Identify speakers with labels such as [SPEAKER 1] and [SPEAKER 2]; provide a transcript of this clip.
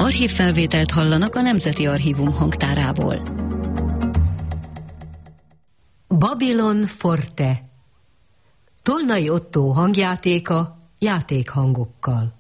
[SPEAKER 1] Archívfelvételt hallanak a Nemzeti Archívum hangtárából.
[SPEAKER 2] Babylon Forte. Tolnai Ottó hangjátéka játékhangokkal.